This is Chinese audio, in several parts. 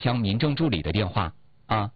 乡民政助理的电话啊。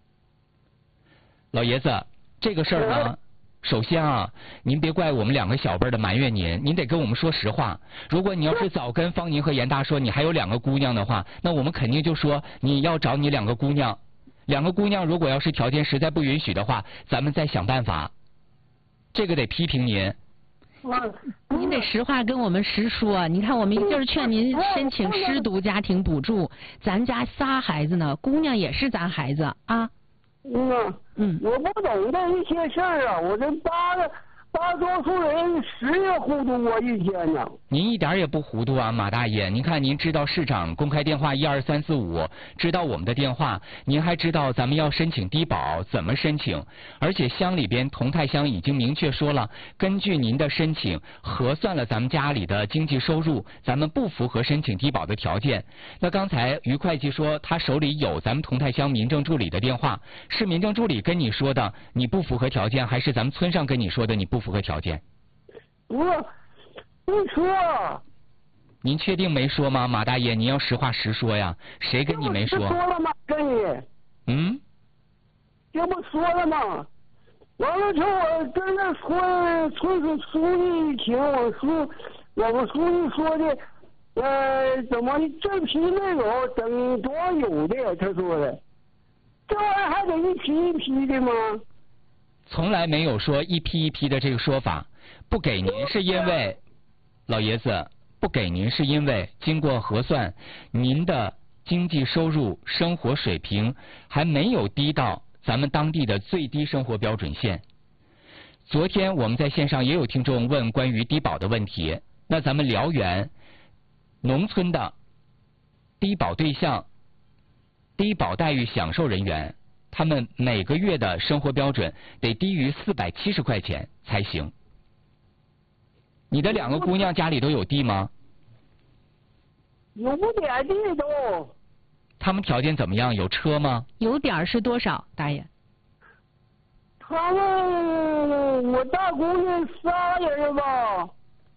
老爷子，这个事儿呢，首先啊，您别怪我们2个小辈的埋怨您得跟我们说实话。如果你要是早跟方宁和严大说你还有2个姑娘的话，那我们肯定就说你要找你2个姑娘。2个姑娘如果要是条件实在不允许的话，咱们再想办法。这个得批评您。 您得实话跟我们实说。你看，我们就是劝您申请失独家庭补助。咱家仨孩子呢，姑娘也是咱孩子啊。 我不懂这一些事儿啊，我这大多数人10也糊涂我一天呢。 您一点也不糊涂啊，马大爷！您看，您知道市长公开电话12345，知道我们的电话，您还知道咱们要申请低保怎么申请，而且乡里边同泰乡已经明确说了，根据您的申请核算了咱们家里的经济收入，咱们不符合申请低保的条件。那刚才于会计说他手里有咱们同泰乡民政助理的电话，是民政助理跟你说的你不符合条件，还是咱们村上跟你说的你不符合条件？ 不说。 您确定没说吗，马大爷？您要实话实说呀，谁跟你没说？ 说了吗？跟你。这不说了吗？完了之后，我跟那村书记一听，我们书记说的，怎么这批没有，等多有的，他说的，这玩意儿还得一批一批的吗？ 从来没有说一批一批的这个说法。不给您是因为，老爷子，不给您是因为经过核算，您的经济收入、生活水平还没有低到咱们当地的最低生活标准线。昨天我们在线上也有听众问关于低保的问题，那咱们辽源农村的低保对象、低保待遇享受人员，他们每个月的生活标准得低于470块钱才行。你的2个姑娘家里都有地吗？ 有点地都。 他们条件怎么样？有车吗？ 有点是多少，大爷？ 他们我大姑娘仨人吧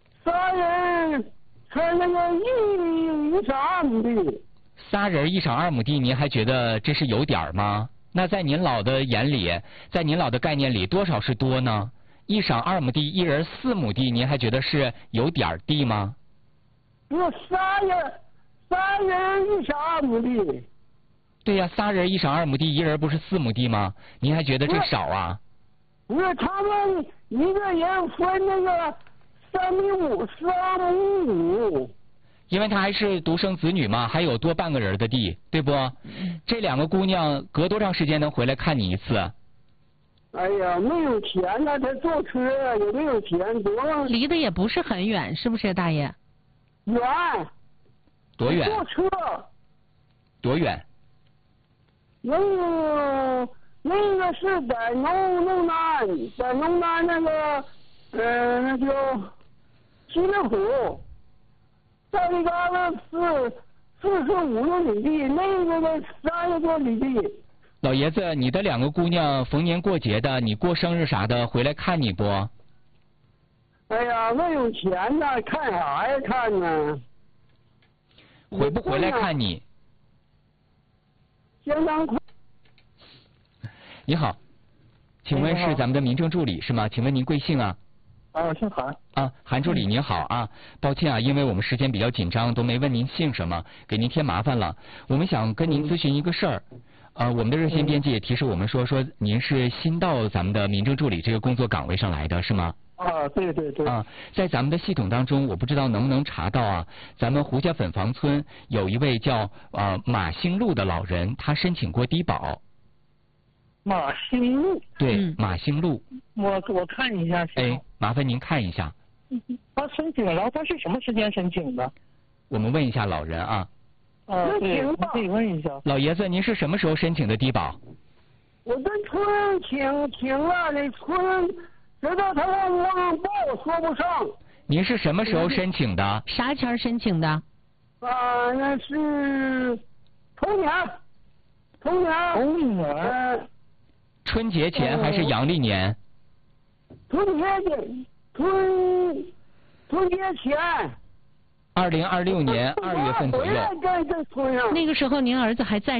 ，3人才那个1晌2亩地。 仨人1晌2亩地，您还觉得这是有点吗？那在您老的眼里，在您老的概念里，多少是多呢？1晌2亩地，1人4亩地，您还觉得是有点地吗？ 不是3人1晌2亩地。 对呀，3人1晌2亩地，1人不是4亩地吗？您还觉得这少啊？ 不是，他们一个人分那个3亩5。 因为他还是独生子女嘛，还有多半个人的地，对不？这2个姑娘隔多长时间能回来看你一次？ 哎呀，没有钱呐，他坐车呀，也没有钱，多离得也不是很远，是不是大爷？ 远。 多远？ 坐车。 多远？ 那个是在农南，在农南那个那叫西林府，在那个45多里地，那个30多里地。 老爷子，你的2个姑娘逢年过节的，你过生日啥的回来看你不？ 哎呀，没有钱呐，看啥呀看呢？ 回不回来看你？ 相当快。 你好，请问是咱们的民政助理是吗？请问您贵姓啊？ 姓韩。 韩助理您好啊，抱歉啊，因为我们时间比较紧张，都没问您姓什么，给您添麻烦了。我们想跟您咨询一个事儿。我们的热线编辑也提示我们说您是新到咱们的民政助理这个工作岗位上来的是吗？ 对。 在咱们的系统当中，我不知道能不能查到啊，咱们胡家粉房村有一位叫马兴禄的老人，他申请过低保。 马兴禄。 对，马兴禄。 我看一下。 麻烦您看一下。 他申请了，然后他是什么时间申请的？ 我们问一下老人啊。 对，我可以问一下。 老爷子，您是什么时候申请的低保？ 我跟村请了，这村知道他让我报，说不上。 您是什么时候申请的？ 啥前申请的？ 那是头年。 春节前还是阳历年？ 春节前。 2026年2月份左右。 在村上。 那个时候您儿子还在